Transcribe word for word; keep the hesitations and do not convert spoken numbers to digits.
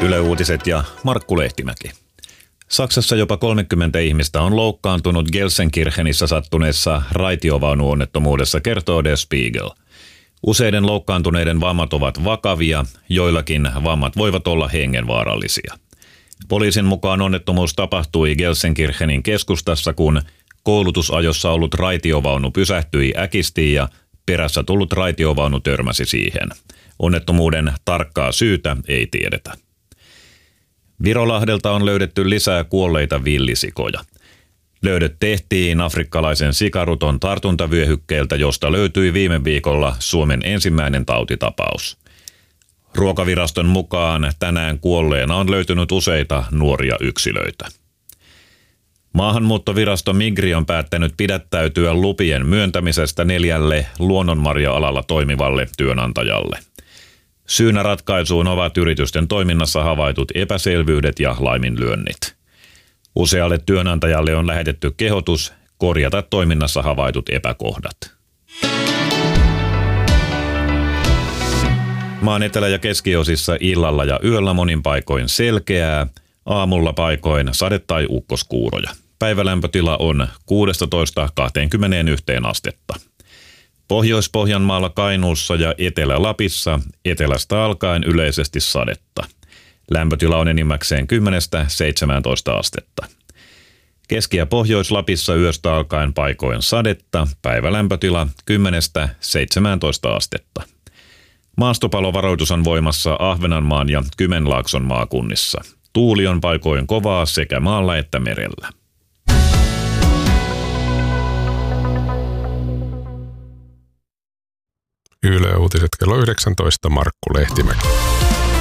Yle Uutiset ja Markku Lehtimäki. Saksassa jopa kolmekymmentä ihmistä on loukkaantunut Gelsenkirchenissä sattuneessa raitiovaunuonnettomuudessa, kertoo Der Spiegel. Useiden loukkaantuneiden vammat ovat vakavia, joillakin vammat voivat olla hengenvaarallisia. Poliisin mukaan onnettomuus tapahtui Gelsenkirchenin keskustassa, kun koulutusajossa ollut raitiovaunu pysähtyi äkisti ja perässä tullut raitiovaunu törmäsi siihen. Onnettomuuden tarkkaa syytä ei tiedetä. Virolahdelta on löydetty lisää kuolleita villisikoja. Löydöt tehtiin afrikkalaisen sikaruton tartuntavyöhykkeeltä, josta löytyi viime viikolla Suomen ensimmäinen tautitapaus. Ruokaviraston mukaan tänään kuolleena on löytynyt useita nuoria yksilöitä. Maahanmuuttovirasto Migri on päättänyt pidättäytyä lupien myöntämisestä neljälle luonnonmarja-alalla toimivalle työnantajalle. Syynä ratkaisuun ovat yritysten toiminnassa havaitut epäselvyydet ja laiminlyönnit. Usealle työnantajalle on lähetetty kehotus korjata toiminnassa havaitut epäkohdat. Maan etelä- ja keskiosissa illalla ja yöllä monin paikoin selkeää, aamulla paikoin sade- tai ukkoskuuroja. Päivälämpötila on kuusitoista kaksikymmentäyksi astetta. Pohjois-Pohjanmaalla, Kainuussa ja Etelä-Lapissa etelästä alkaen yleisesti sadetta. Lämpötila on enimmäkseen kymmenestä seitsemääntoista astetta. Keski- ja Pohjois-Lapissa yöstä alkaen paikoin sadetta, päivälämpötila kymmenestä seitsemääntoista astetta. Maastopalovaroitus on voimassa Ahvenanmaan ja Kymenlaakson maakunnissa. Tuuli on paikoin kovaa sekä maalla että merellä. Yle Uutiset kello yhdeksäntoista, Markku Lehtimäki.